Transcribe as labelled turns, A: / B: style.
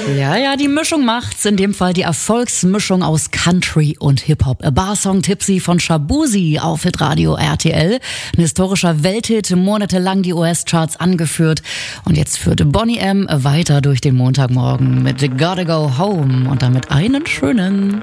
A: Ja, die Mischung macht's. In dem Fall die Erfolgsmischung aus Country und Hip-Hop. A Bar-Song Tipsy von Shaboozey auf Hitradio RTL. Ein historischer Welthit, monatelang die US-Charts angeführt. Und jetzt führte Boney M. weiter durch den Montagmorgen mit Gotta Go Home und damit einen schönen